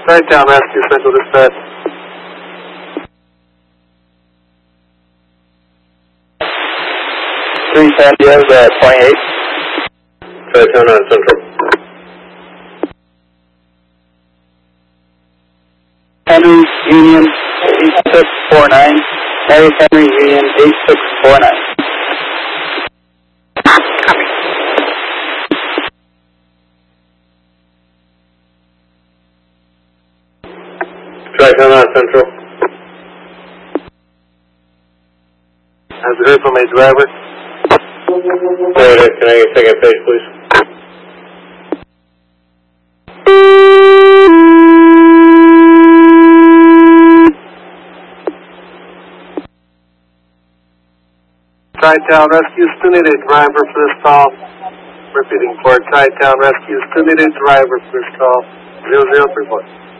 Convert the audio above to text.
Tri-Town Rescue, Central Dispatch. Three San Diego, 28. Tri-Town on Central. Henry Union 8649. Mary Henry Union 8649. Tri-Town on Central. Have you heard from a driver? Can I get second page, please? Tri-Town Rescue, still need a driver for this call. Repeating for Tri-Town Rescue, still need a driver for this call. 0034.